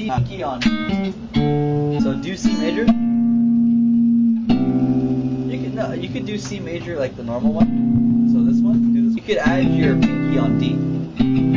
pinky on. So do C major. You could do C major like the normal one. So this one. You could add your pinky on D.